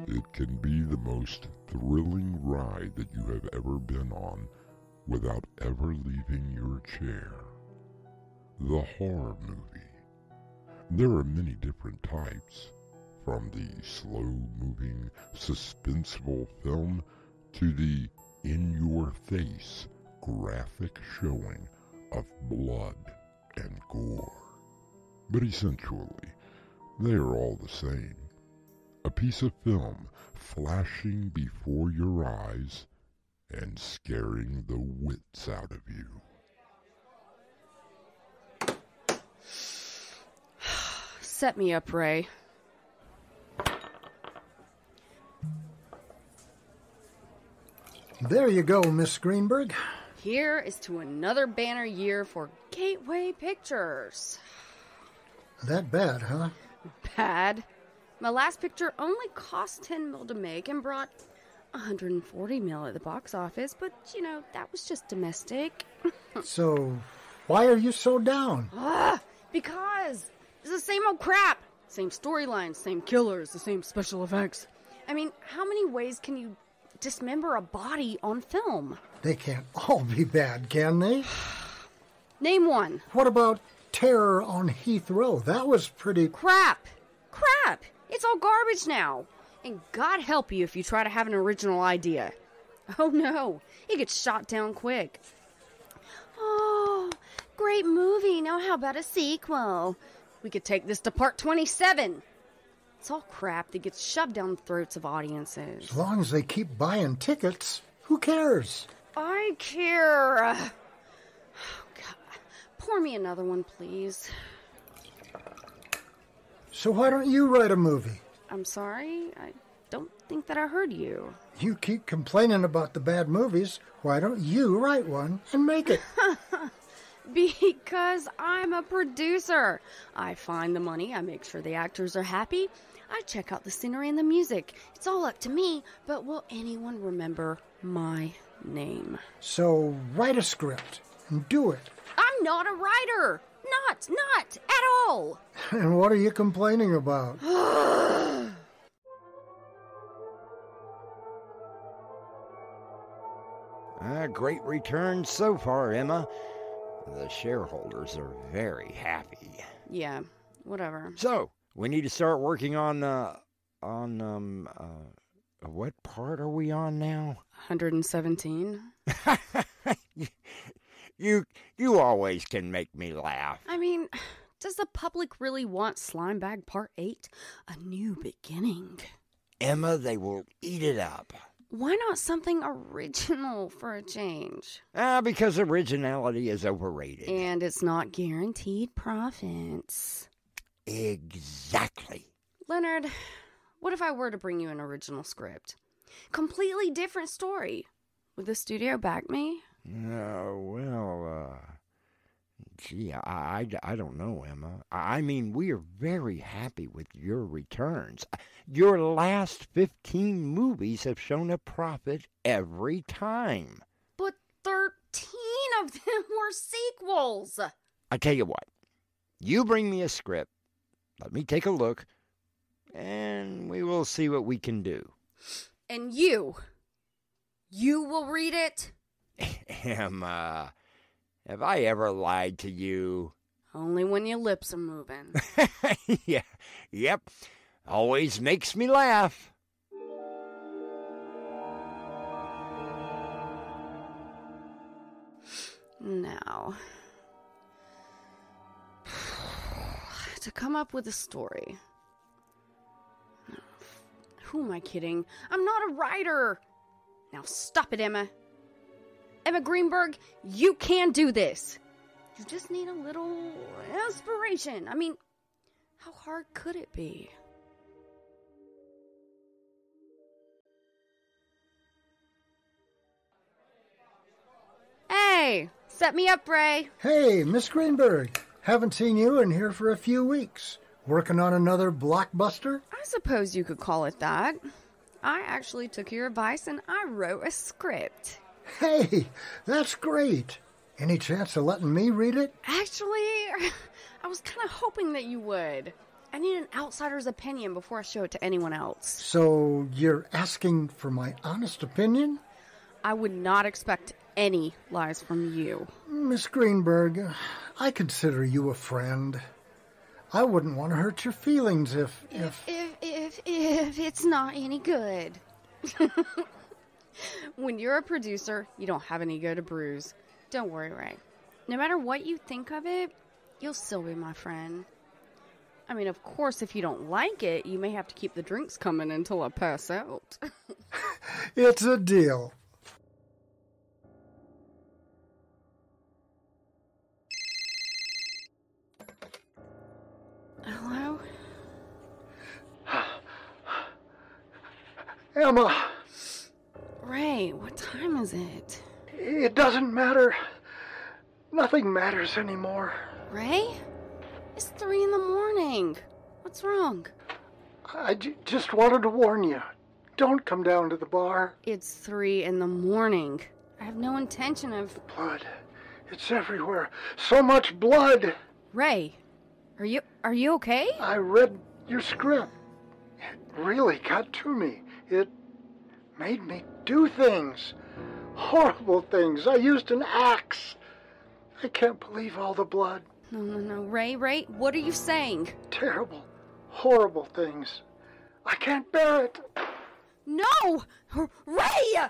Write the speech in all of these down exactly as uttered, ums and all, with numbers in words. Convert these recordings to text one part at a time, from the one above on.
It can be the most thrilling ride that you have ever been on without ever leaving your chair. The horror movie. There are many different types, from the slow-moving, suspenseful film to the in-your-face, graphic showing of blood and gore. But essentially, they are all the same. A piece of film flashing before your eyes and scaring the wits out of you. Set me up, Ray. There you go, Miss Greenberg. Here is to another banner year for Gateway Pictures. That bad, huh? Bad? My last picture only cost ten mil to make and brought one hundred forty mil at the box office, but, you know, that was just domestic. So, why are you so down? Ah, because it's the same old crap. Same storylines, same killers, the same special effects. I mean, how many ways can you dismember a body on film? They can't all be bad, can they? Name one. What about Terror on Heath Row? That was pretty... Crap! Crap! It's all garbage now. And God help you if you try to have an original idea. Oh no, it gets shot down quick. Oh, great movie. Now how about a sequel? We could take this to part twenty-seven. It's all crap that gets shoved down the throats of audiences. As long as they keep buying tickets, who cares? I care. Oh, God. Pour me another one, please. So why don't you write a movie? I'm sorry, I don't think that I heard you. You keep complaining about the bad movies. Why don't you write one and make it? Because I'm a producer. I find the money, I make sure the actors are happy, I check out the scenery and the music. It's all up to me, but will anyone remember my name? So write a script and do it. I'm not a writer. Not, not at all. And what are you complaining about? A great return so far, Emma. The shareholders are very happy. Yeah, whatever. So, we need to start working on, uh, on, um, uh, what part are we on now? one hundred seventeen. you, you always can make me laugh. I mean, does the public really want Slimebag Part eight? A new beginning. Emma, they will eat it up. Why not something original for a change? Ah, because originality is overrated. And it's not guaranteed profits. Exactly. Leonard, what if I were to bring you an original script? Completely different story. Would the studio back me? Uh, well, uh... Gee, I, I, I don't know, Emma. I mean, we are very happy with your returns. Your last fifteen movies have shown a profit every time. But thirteen of them were sequels. I tell you what, you bring me a script, let me take a look, and we will see what we can do. And you, you will read it? Emma... Have I ever lied to you? Only when your lips are moving. Yeah, yep. Always makes me laugh. Now, to come up with a story. Who am I kidding? I'm not a writer. Now stop it, Emma. Emma Greenberg, you can do this. You just need a little inspiration. I mean, how hard could it be? Hey, set me up, Ray. Hey, Miss Greenberg. Haven't seen you in here for a few weeks. Working on another blockbuster? I suppose you could call it that. I actually took your advice and I wrote a script. Hey, that's great. Any chance of letting me read it? Actually, I was kind of hoping that you would. I need an outsider's opinion before I show it to anyone else. So you're asking for my honest opinion? I would not expect any lies from you. Miss Greenberg, I consider you a friend. I wouldn't want to hurt your feelings if... If, if, if, if it's not any good. When you're a producer, you don't have any ego to bruise. Don't worry, Ray. No matter what you think of it, you'll still be my friend. I mean, of course, if you don't like it, you may have to keep the drinks coming until I pass out. It's a deal. Hello? Emma, Ray, what time is it? it doesn't matter. Nothing matters anymore. Ray? It's three in the morning. What's wrong? I j- just wanted to warn you. Don't come down to the bar. It's three in the morning. I have no intention of... Blood. It's everywhere. So much blood. Ray, are you are you okay? I read your script. It really got to me. It made me do things. Horrible things. I used an axe. I can't believe all the blood. No, no, no. Ray, Ray, what are you saying? Terrible, horrible things. I can't bear it. No! R- Ray!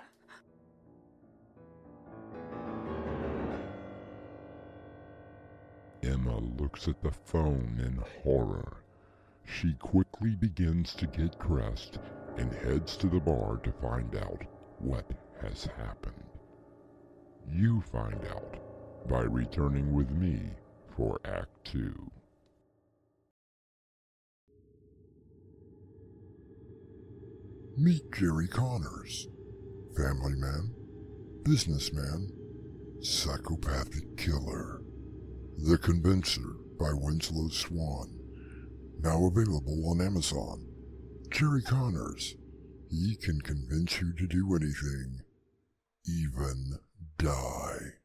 Emma looks at the phone in horror. She quickly begins to get dressed and heads to the bar to find out what has happened. You find out by returning with me for Act Two. Meet Jerry Connors, family man, businessman, psychopathic killer. The Convincer by Winslow Swan, now available on Amazon. Jerry Connors, he can convince you to do anything, even die.